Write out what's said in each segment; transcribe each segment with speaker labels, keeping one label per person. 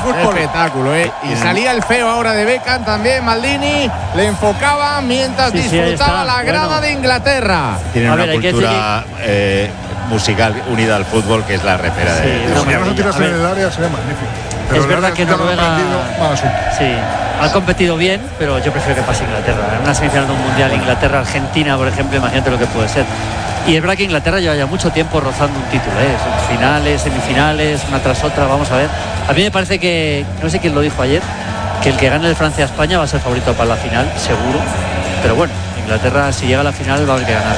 Speaker 1: fútbol.
Speaker 2: Espectáculo, ¿eh? Y salía el feo ahora de Beckham también, Maldini. Le enfocaba mientras disfrutaba la grada de Inglaterra.
Speaker 3: Tienen una cultura musical unida al fútbol, que es la repera de
Speaker 1: si no se tiras en el área sería magnífico. Pero
Speaker 4: es verdad que Noruega ha competido bien, pero yo prefiero que pase Inglaterra. En una semifinal de un mundial, Inglaterra-Argentina, por ejemplo, imagínate lo que puede ser. Y es verdad que Inglaterra lleva ya mucho tiempo rozando un título, Son finales, semifinales, una tras otra, vamos a ver. A mí me parece que, no sé quién lo dijo ayer, que el que gane de Francia a España va a ser favorito para la final, seguro. Pero bueno, Inglaterra, si llega a la final, va a haber que ganar.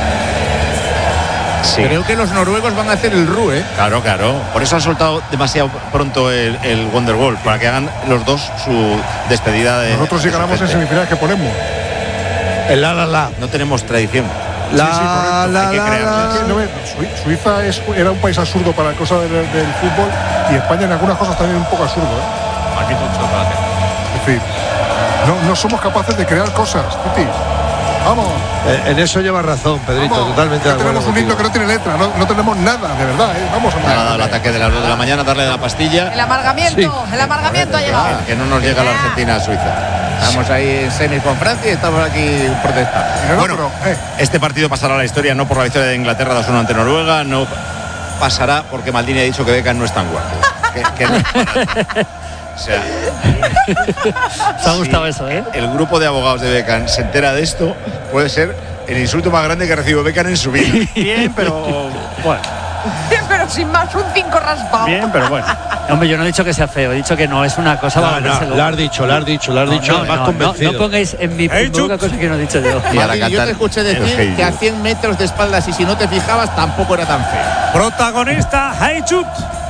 Speaker 2: Sí. Creo que los noruegos van a hacer el RU,
Speaker 3: Claro. Por eso han soltado demasiado pronto el Wonderwall, para que hagan los dos su despedida de.
Speaker 1: Nosotros si ganamos en semifinales, ¿qué ponemos?
Speaker 5: El la.
Speaker 3: No tenemos tradición.
Speaker 1: Suiza era un país absurdo para cosas del fútbol, y España en algunas cosas también un poco absurdo, En fin, no somos capaces de crear cosas, Titi. Vamos.
Speaker 5: En eso lleva razón, Pedrito, totalmente de acuerdo.
Speaker 1: Tenemos un himno que no tiene letra, no tenemos nada, de verdad, Vamos a
Speaker 3: el ataque de las 2 de la mañana, darle la pastilla.
Speaker 6: El amargamiento ha llegado.
Speaker 3: Que no nos llega la Argentina a Suiza.
Speaker 2: Estamos ahí en semis con Francia y estamos aquí protestando.
Speaker 3: Bueno, este partido pasará a la historia no por la victoria de Inglaterra 2-1 ante Noruega, no pasará porque Maldini ha dicho que Beckham no es tan guapo. que no. O sea,
Speaker 4: ¿te ha gustado eso,
Speaker 3: El grupo de abogados de Beckham se entera de esto, puede ser el insulto más grande que recibió Beckham en su vida.
Speaker 4: Bien, pero bueno.
Speaker 6: Bien, pero sin más, un 5 raspado.
Speaker 4: Bien, pero bueno. Hombre, yo no he dicho que sea feo, he dicho que no es una cosa.
Speaker 5: Lo has dicho, más convencido.
Speaker 4: No pongáis en mi boca cosas que no he dicho yo.
Speaker 2: Yo te escuché decir que a 100 metros de espaldas, y si no te fijabas, tampoco era tan feo.
Speaker 7: Protagonista, Heichut.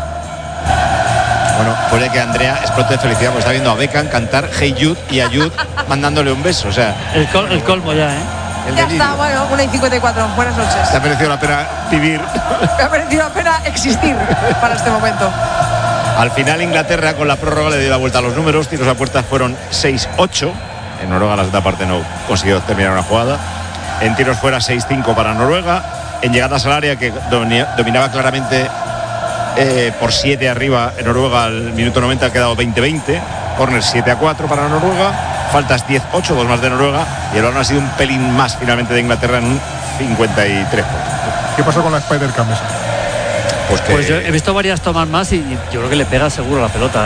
Speaker 3: Bueno, puede que Andrea explote de felicidad porque está viendo a Beckham cantar Hey Jude y a Jude mandándole un beso. O sea,
Speaker 4: el colmo ya,
Speaker 6: Ya está, bueno, 1:54. Buenas noches.
Speaker 3: ¿Te ha merecido la pena vivir?
Speaker 6: Me ha merecido la pena existir para este momento.
Speaker 3: Al final Inglaterra con la prórroga le dio la vuelta a los números. Tiros a puerta fueron 6-8. En Noruega la segunda parte no consiguió terminar una jugada. En tiros fuera 6-5 para Noruega. En llegadas al área, que dominaba claramente por 7 arriba en Noruega al minuto 90, ha quedado 20-20. Corner 7-4 para Noruega. Faltas 10-8, 2 más de Noruega. Y el balón ha sido un pelín más finalmente de Inglaterra en un 53.
Speaker 1: ¿Qué pasó con la Spider-Cam esa?
Speaker 4: Pues yo he visto varias tomas más y yo creo que le pega seguro la pelota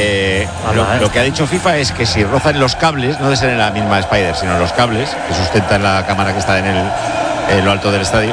Speaker 3: lo que ha dicho FIFA es que si rozan los cables, no debe ser en la misma Spider, sino en los cables que sustentan la cámara que está en lo alto del estadio,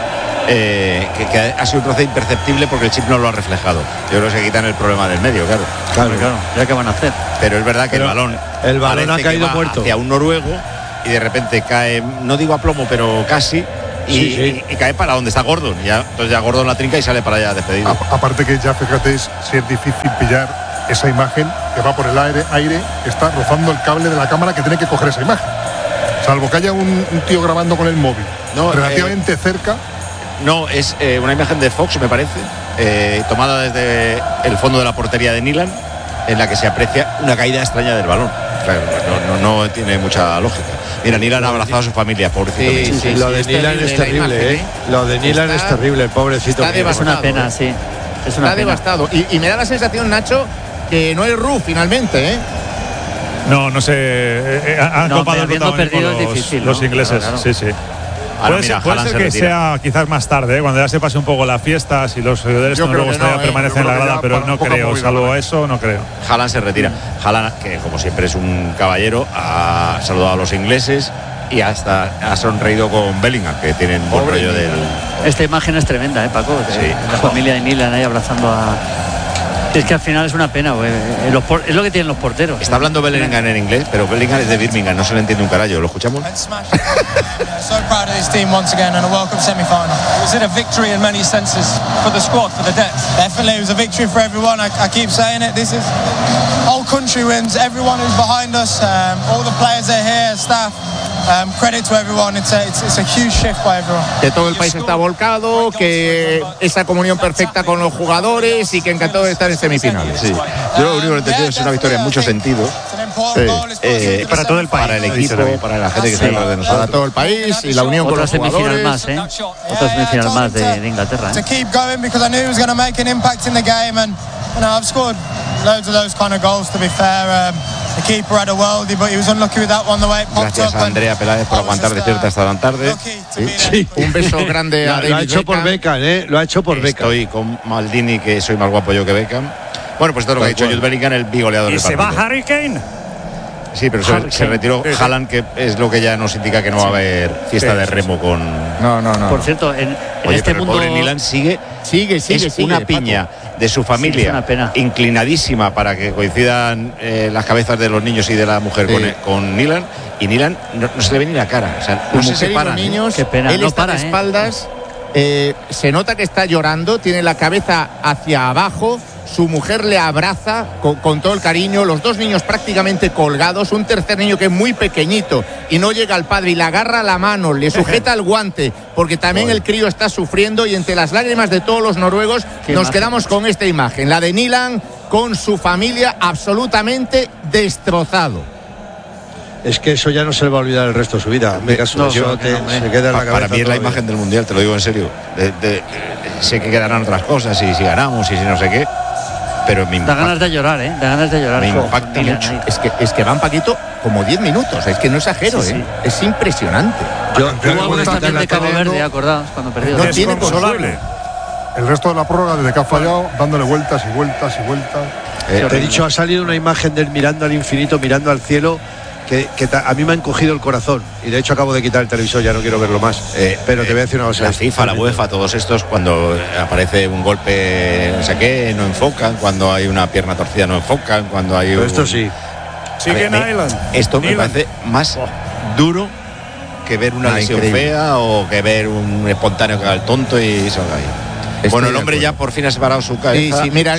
Speaker 3: que ha sido un troce imperceptible porque el chip no lo ha reflejado. Yo creo que se quitan el problema del medio, claro.
Speaker 4: Ya que van a hacer.
Speaker 3: Pero es verdad que el balón
Speaker 5: ha caído muerto
Speaker 3: hacia un noruego y de repente cae, no digo a plomo, pero casi. Y cae para donde está Gordon. Entonces ya Gordon la trinca y sale para allá despedido.
Speaker 1: Aparte que ya fíjate si es difícil pillar esa imagen que va por el aire, está rozando el cable de la cámara que tiene que coger esa imagen. Salvo que haya un tío grabando con el móvil relativamente cerca.
Speaker 3: No, es una imagen de Fox, me parece, tomada desde el fondo de la portería de Nilan, en la que se aprecia una caída extraña del balón. Claro, no tiene mucha lógica. Mira, Nilan ha abrazado a su familia, pobrecito.
Speaker 5: Sí, lo de Nilan es terrible, Lo de Nilan es terrible, pobrecito.
Speaker 4: Es una pena, sí.
Speaker 2: Está devastado. Y me da la sensación, Nacho, que no hay RU finalmente,
Speaker 7: No sé. Han copado el protagonismo los ingleses. Claro. Sí. Puede ser que sea quizás más tarde, cuando ya se pase un poco las fiestas y los seguidores luego permanecen en la grada, pero no creo, salvo eso, no creo.
Speaker 3: Haaland se retira. Haaland, que como siempre es un caballero, ha saludado a los ingleses y hasta ha sonreído con Bellingham, que tienen buen rollo del...
Speaker 4: Esta imagen es tremenda, Paco.
Speaker 3: Sí.
Speaker 4: La familia de Nilan ahí abrazando a... Es que al final es una pena, güey. Es lo que tienen los porteros.
Speaker 3: Está hablando Bellingham en inglés, pero Bellingham es de Birmingham, no se le entiende un carajo. ¿Lo escuchamos?
Speaker 8: So proud of this team once again and a welcome semi-final. Was it a victory in many senses for the squad, for the depth? Definitely, it was a victory for everyone. I keep saying it. This is whole country wins. Everyone who's behind us, all the players that are here, staff. Credit to everyone. It's a huge shift by everyone.
Speaker 2: Que todo el país está volcado, que esa comunión perfecta con los jugadores y que encantado de estar en semifinales.
Speaker 3: Sí. Yo lo único que he entendido es una victoria en muchos sentidos.
Speaker 7: Para todo el país,
Speaker 3: para el equipo, para la gente que está alrededor de nosotros.
Speaker 2: Para todo el país y la unión con los jugadores.
Speaker 4: Otra semifinal más de Inglaterra.
Speaker 8: To keep going because I knew he was going to make an impact in the game and I've scored loads of those kind of goals, to be fair. The keeper had a worldie, but he was unlucky with that one, the way it popped up.
Speaker 3: Gracias a Andrea Peláez por aguantar despierta hasta tan tarde.
Speaker 2: Sí. Un beso grande a David
Speaker 5: Lo ha hecho por Beckham, Lo ha hecho por Beckham.
Speaker 3: Estoy con Maldini, que soy más guapo yo que Beckham. Bueno, pues esto es lo que ha dicho Jude Bellingham, el bigoleador del partido.
Speaker 9: ¿Y se va Harry Kane?
Speaker 3: Sí, pero se retiró Haaland, que es lo que ya nos indica que no va a haber fiesta de remo con...
Speaker 2: No.
Speaker 4: Por cierto, en este
Speaker 3: pero
Speaker 4: mundo...
Speaker 3: el pobre Nilan sigue una piña de su familia,
Speaker 4: una pena.
Speaker 3: inclinadísima para que coincidan las cabezas de los niños y de la mujer con Nilan, y Nilan no se le ve ni la cara. O sea, no se separan.
Speaker 2: Niños,
Speaker 4: qué pena,
Speaker 2: él está de espaldas, se nota que está llorando, tiene la cabeza hacia abajo. Su mujer le abraza con todo el cariño, los dos niños prácticamente colgados, un tercer niño que es muy pequeñito y no llega al padre y le agarra la mano, le sujeta el guante, porque también el crío está sufriendo, y entre las lágrimas de todos los noruegos nos quedamos con esta imagen, la de Nilan con su familia absolutamente destrozado.
Speaker 5: Es que eso ya no se le va a olvidar el resto de su vida. Se queda en la cabeza.
Speaker 3: Para mí es la imagen del Mundial, te lo digo en serio. Sé que quedarán otras cosas, y si ganamos y si no sé qué. Pero
Speaker 4: da ganas de llorar, da ganas de llorar.
Speaker 3: Me impacta mucho.
Speaker 2: Es que van, Paquito, como 10 minutos. Es que no exagero,
Speaker 4: sí.
Speaker 2: Es impresionante.
Speaker 4: Hubo algunas también de Cabo Verde, acordaos, cuando perdió.
Speaker 2: No tiene consuelo.
Speaker 1: El resto de la prórroga, desde que ha fallado, dándole vueltas y vueltas y vueltas.
Speaker 5: Te he dicho, ha salido una imagen del mirando al infinito, mirando al cielo, que a mí me ha encogido el corazón, y de hecho acabo de quitar el televisor, ya no quiero verlo más. Pero te voy a decir una cosa.
Speaker 3: La FIFA, la UEFA, todos estos, cuando aparece un golpe, no sé qué, no enfocan, cuando hay una pierna torcida no enfocan, cuando hay
Speaker 5: esto sí.
Speaker 9: Sigue Nyland.
Speaker 3: Esto me parece más duro que ver una lesión fea, o que ver un espontáneo que haga el tonto y se haga ahí. Bueno, el hombre ya por fin ha separado su cabeza.
Speaker 2: Sí, mira,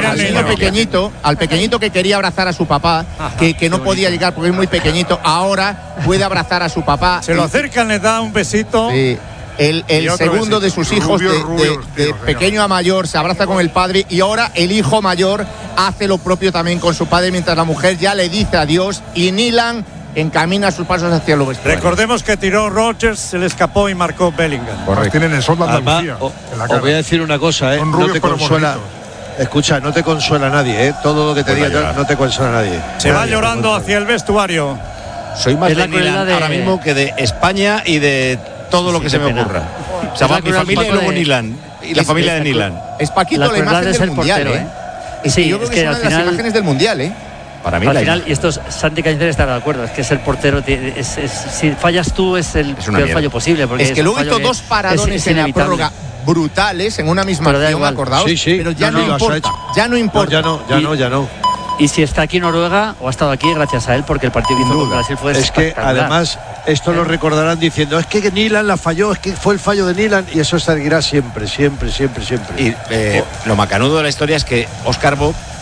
Speaker 2: al pequeñito que quería abrazar a su papá, que no podía llegar porque es muy pequeñito, ahora puede abrazar a su papá.
Speaker 9: Se lo acercan, le da un besito.
Speaker 2: Sí. El segundo de sus hijos, de pequeño a mayor, se abraza con el padre, y ahora el hijo mayor hace lo propio también con su padre, mientras la mujer ya le dice adiós, y Nilan encamina sus pasos hacia los vestuarios.
Speaker 9: Recordemos que tiró Rodgers, se le escapó y marcó Bellingham.
Speaker 1: Correcto. Tienen el sol de Andalucía.
Speaker 5: Os voy a decir una cosa, no te consuela. Escucha, no te consuela nadie, todo lo que te diga no te consuela nadie.
Speaker 9: Se va llorando hacia el vestuario.
Speaker 3: Soy más de Nilan ahora mismo que de España y de todo lo que se me ocurra. O sea, mi familia y luego Nilan. Y la familia de Nilan.
Speaker 2: Es Paquito la imagen del Mundial,
Speaker 4: Sí,
Speaker 2: yo creo que es una de las imágenes del Mundial,
Speaker 3: Para mí
Speaker 4: al final, y esto Santi Cañizares estará de acuerdo, es que es el portero, si fallas tú es el peor fallo posible, porque
Speaker 2: es que luego hizo dos paradones en la prórroga brutales en una misma acción, acordaos, pero ya no importa, ya no importa.
Speaker 5: Ya no.
Speaker 4: Y si está aquí Noruega, o ha estado aquí, gracias a él, porque el partido que hizo con Brasil fue
Speaker 5: es que además esto lo recordarán diciendo, es que Nilan la falló, es que fue el fallo de Nilan, y eso seguirá siempre. Y
Speaker 3: lo macanudo de la historia es que Oscar Bob